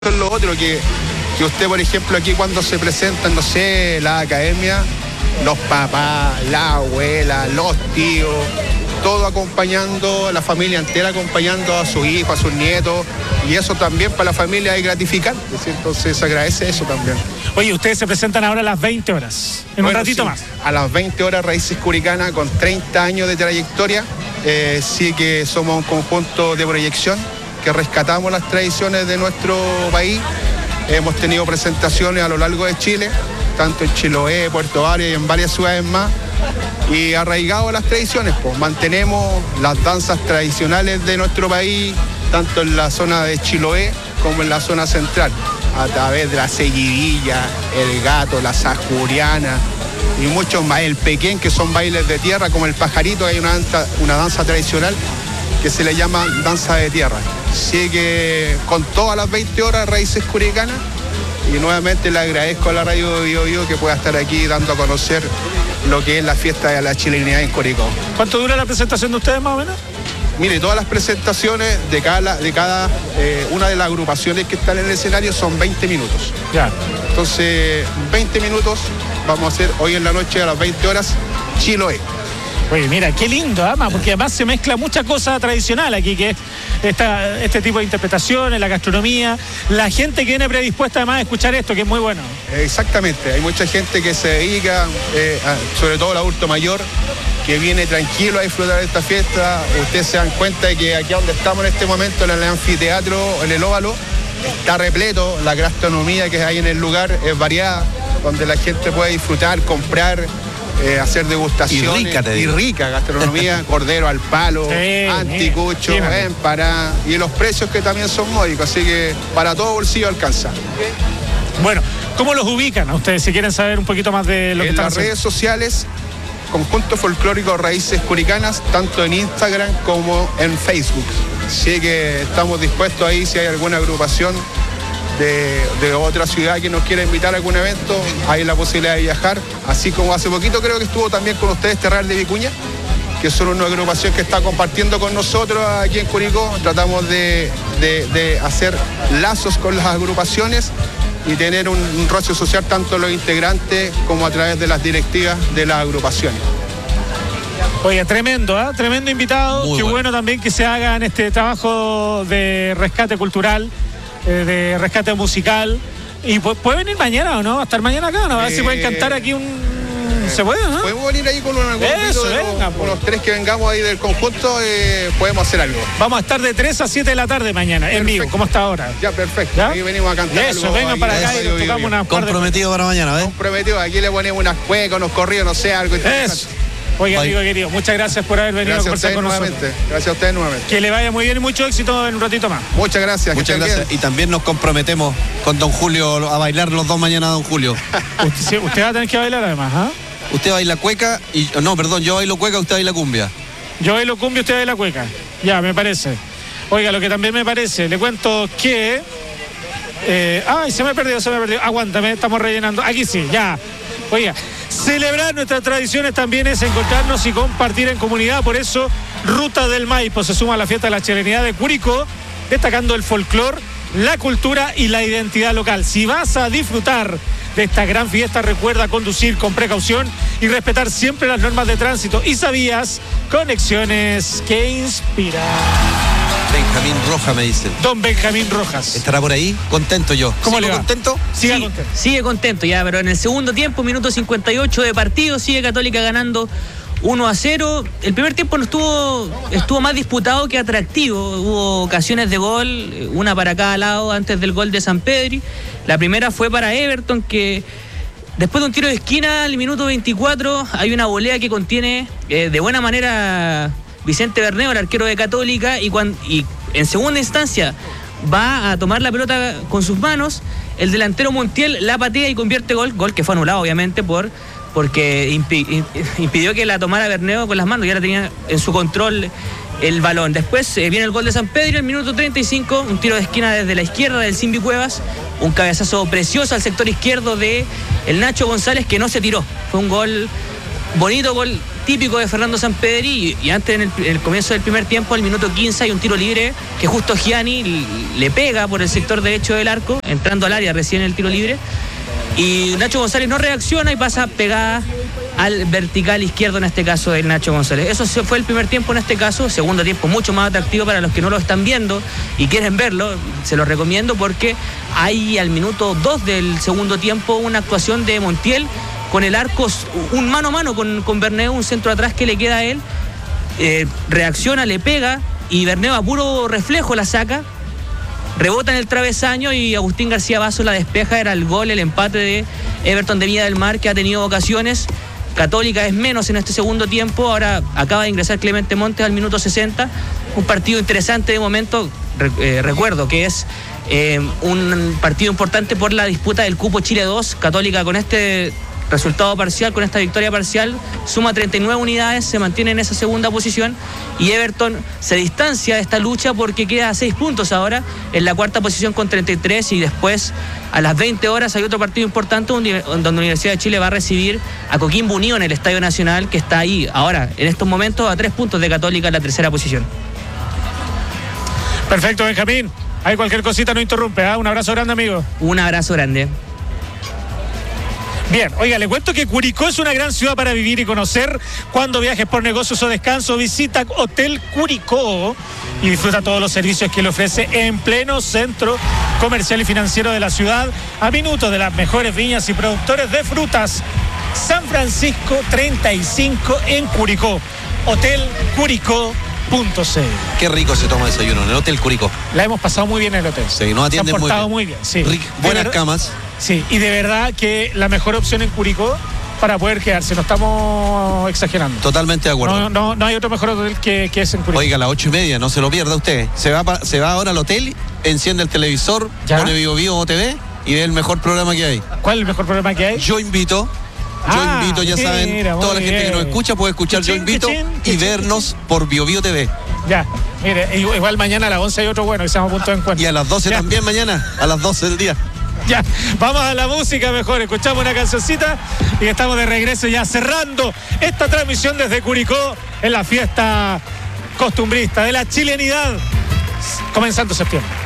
es lo otro que usted, por ejemplo, aquí cuando se presentan, no sé, la academia, los papás, la abuela, los tíos, todo acompañando, la familia entera acompañando a sus hijos, a sus nietos, y eso también para la familia es gratificante, ¿sí? Entonces se agradece eso también. Oye, ustedes se presentan ahora a las 20 horas, un ratito sí, más. A las 20 horas, Raíces Curicanas, con 30 años de trayectoria, sí que somos un conjunto de proyección que rescatamos las tradiciones de nuestro país. Hemos tenido presentaciones a lo largo de Chile, tanto en Chiloé, Puerto Varas y en varias ciudades más, y arraigado a las tradiciones, pues mantenemos las danzas tradicionales de nuestro país, tanto en la zona de Chiloé como en la zona central, a través de la seguidilla, el gato, la sajuriana y muchos más, el pequén, que son bailes de tierra, como el pajarito. Hay una danza tradicional que se le llama danza de tierra. Así que con todas las 20 horas, Raíces Curicanas, y nuevamente le agradezco a la radio de Bio Bio que pueda estar aquí dando a conocer lo que es la fiesta de la chilenidad en Curicó. ¿Cuánto dura la presentación de ustedes más o menos? Mire, todas las presentaciones de cada una de las agrupaciones que están en el escenario son 20 minutos. Ya. Entonces, 20 minutos vamos a hacer hoy en la noche a las 20 horas, Chiloé. Oye, mira, qué lindo, ama, porque además se mezcla mucha cosa tradicional aquí, que es este tipo de interpretaciones, la gastronomía, la gente que viene predispuesta además a escuchar esto, que es muy bueno. Exactamente, hay mucha gente que se dedica, sobre todo el adulto mayor, que viene tranquilo a disfrutar de esta fiesta. Ustedes se dan cuenta de que aquí donde estamos en este momento, en el anfiteatro, en el óvalo, está repleto, la gastronomía que hay en el lugar es variada, donde la gente puede disfrutar, comprar, hacer degustaciones. Y rica gastronomía, cordero al palo, anticucho, empanada, y los precios que también son módicos, así que para todo bolsillo alcanza. Bueno, ¿cómo los ubican a ustedes si quieren saber un poquito más de lo que están haciendo? En las redes sociales, Conjunto Folclórico Raíces Curicanas, tanto en Instagram como en Facebook. Así que estamos dispuestos ahí, si hay alguna agrupación de otra ciudad que nos quiera invitar a algún evento, hay la posibilidad de viajar. Así como hace poquito creo que estuvo también con ustedes Terral de Vicuña, que son una agrupación que está compartiendo con nosotros aquí en Curicó. Tratamos de hacer lazos con las agrupaciones y tener un roce social tanto los integrantes como a través de las directivas de las agrupaciones. Oye, tremendo, ¿eh? Tremendo invitado. Qué bueno también que se hagan este trabajo de rescate cultural, de rescate musical. ¿Y puede venir mañana o no? ¿Va a estar mañana acá o no? A ver si pueden cantar aquí ¿Se puede, no? Podemos venir ahí con unos tres que vengamos ahí del conjunto, podemos hacer algo. Vamos a estar de 3 a 7 de la tarde mañana, perfecto. En vivo, como está ahora. Ya, perfecto. ¿Ya? Ahí venimos a cantar. Eso, algo, vengan para acá y nos tocamos una comprometido para mañana, ¿ves? Comprometido, aquí le ponemos unas cuecas, unos corridos, no sé, algo. Eso. Oiga, amigo querido, muchas gracias por haber venido a conversar con nosotros. Gracias a ustedes nuevamente. Que le vaya muy bien y mucho éxito en un ratito más. Muchas gracias. Muchas gracias. Bien. Y también nos comprometemos con don Julio a bailar los dos mañana, don Julio. Usted va a tener que bailar además, ¿ah? Usted baila cueca y... No, perdón, yo bailo cueca, usted baila cumbia. Yo bailo cumbia, usted baila cueca. Ya, me parece. Oiga, lo que también me parece, le cuento que... ay, se me perdió. Aguántame, estamos rellenando. Aquí sí, ya. Oiga, celebrar nuestras tradiciones también es encontrarnos y compartir en comunidad. Por eso, Ruta del Maipo se suma a la fiesta de la chilenidad de Curicó, destacando el folclor, la cultura y la identidad local. Si vas a disfrutar de esta gran fiesta, recuerda conducir con precaución y respetar siempre las normas de tránsito. Y sabías, conexiones que inspiran. Benjamín Rojas, me dicen. Don Benjamín Rojas. ¿Estará por ahí? Contento yo. ¿Cómo le va? ¿Contento? Siga contento. Sigue contento ya, pero en el segundo tiempo, minuto 58 de partido, sigue Católica ganando 1-0. El primer tiempo no estuvo más disputado que atractivo. Hubo ocasiones de gol, una para cada lado antes del gol de San Pedri. La primera fue para Everton, que después de un tiro de esquina al minuto 24 hay una volea que contiene de buena manera Vicente Berneo, el arquero de Católica, y en segunda instancia va a tomar la pelota con sus manos. El delantero Montiel la patea y convierte gol que fue anulado obviamente porque impidió que la tomara Berneo con las manos, ya la tenía en su control el balón. Después viene el gol de San Pedro, el minuto 35, un tiro de esquina desde la izquierda del Simbi Cuevas, un cabezazo precioso al sector izquierdo de el Nacho González, que no se tiró. Fue un gol bonito, gol típico de Fernando Sampedri, y antes en el comienzo del primer tiempo, al minuto 15, hay un tiro libre que justo Gianni le pega por el sector derecho del arco, entrando al área recién el tiro libre, y Nacho González no reacciona y pasa pegada al vertical izquierdo, en este caso del Nacho González. Eso fue el primer tiempo en este caso. Segundo tiempo mucho más atractivo para los que no lo están viendo y quieren verlo, se los recomiendo, porque hay al minuto 2 del segundo tiempo una actuación de Montiel con el arco, un mano a mano con Berneu, un centro atrás que le queda a él, reacciona, le pega y Berneu a puro reflejo la saca, rebota en el travesaño y Agustín García Basso la despeja. Era el gol, el empate de Everton de Viña del Mar, que ha tenido ocasiones. Católica es menos en este segundo tiempo. Ahora acaba de ingresar Clemente Montes al minuto 60. Un partido interesante de momento. Recuerdo que es un partido importante por la disputa del cupo Chile 2. Católica, con este resultado parcial, con esta victoria parcial, suma 39 unidades, se mantiene en esa segunda posición, y Everton se distancia de esta lucha porque queda a 6 puntos ahora en la cuarta posición con 33, y después a las 20 horas hay otro partido importante donde Universidad de Chile va a recibir a Coquimbo Unido en el Estadio Nacional, que está ahí ahora en estos momentos a 3 puntos de Católica en la tercera posición. Perfecto, Benjamín. Hay cualquier cosita, no interrumpe, ¿eh? Un abrazo grande, amigo. Un abrazo grande. Bien, oiga, le cuento que Curicó es una gran ciudad para vivir y conocer. Cuando viajes por negocios o descanso, visita Hotel Curicó y disfruta todos los servicios que le ofrece en pleno centro comercial y financiero de la ciudad, a minutos de las mejores viñas y productores de frutas. San Francisco 35 en Curicó. Hotel Curicó. Qué rico se toma desayuno en el Hotel Curicó. La hemos pasado muy bien en el hotel. Sí, nos atienden muy bien. Muy bien, sí. Buenas camas. Sí, y de verdad que la mejor opción en Curicó para poder quedarse, no estamos exagerando. Totalmente de acuerdo. No hay otro mejor hotel que es en Curicó. Oiga, a las 8:30, no se lo pierda usted. Se va ahora al hotel, enciende el televisor, ¿ya? Pone Vivo TV y ve el mejor programa que hay. ¿Cuál es el mejor programa que hay? Yo invito, ya saben, toda la gente que nos escucha puede escuchar Yo Invito y vernos por Vivo TV. Ya, mire, igual mañana a las 11 hay otro bueno que se llama Punto de Encuentro. Y a las 12 ya. También mañana, a las 12 del día. Ya, vamos a la música mejor, escuchamos una cancioncita y estamos de regreso ya cerrando esta transmisión desde Curicó en la fiesta costumbrista de la chilenidad, comenzando septiembre.